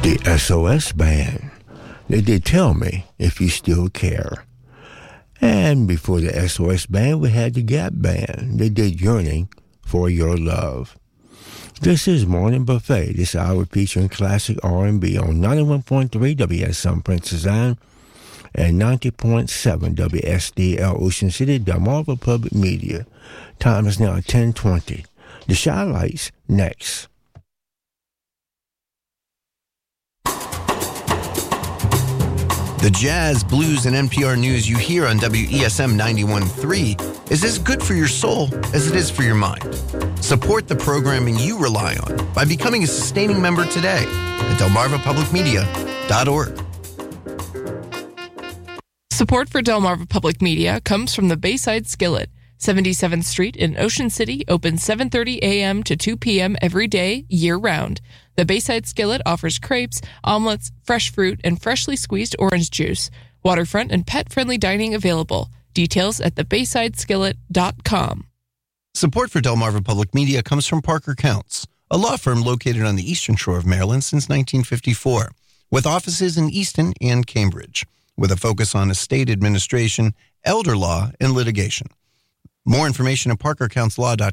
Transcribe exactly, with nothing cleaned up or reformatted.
The S O S Band. They did Tell Me If You Still Care. And before the S O S Band, we had the Gap Band. They did Yearning for Your Love. This is Morning Buffet, this hour featuring classic R and B on ninety-one point three W S M Princess Anne and ninety point seven W S D L Ocean City, Delmarva Public Media. Time is now ten twenty. The Shy Lights next. The jazz, blues, and N P R news you hear on W E S M ninety-one point three is as good for your soul as it is for your mind. Support the programming you rely on by becoming a sustaining member today at delmarva public media dot org. Support for Delmarva Public Media comes from the Bayside Skillet, seventy-seventh Street in Ocean City, open seven thirty a.m. to two p.m. every day, year-round. The Bayside Skillet offers crepes, omelets, fresh fruit, and freshly squeezed orange juice. Waterfront and pet-friendly dining available. Details at the bayside skillet dot com. Support for Delmarva Public Media comes from Parker Counts, a law firm located on the eastern shore of Maryland since nineteen fifty-four, with offices in Easton and Cambridge, with a focus on estate administration, elder law, and litigation. More information at parker counts law dot com.